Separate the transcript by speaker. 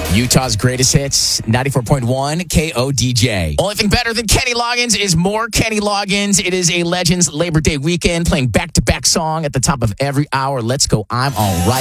Speaker 1: Utah's greatest hits, 94.1 KODJ. Only thing better than Kenny Loggins is more Kenny Loggins. It is a Legends Labor Day weekend, playing back-to-back song at the top of every hour. Let's go, I'm all right.